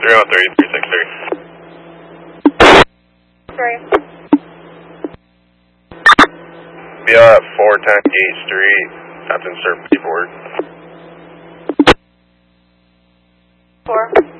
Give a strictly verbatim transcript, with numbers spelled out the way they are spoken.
three oh three, three six three. Three. Be at four ten Gate Street. Have to insert paperwork. Four.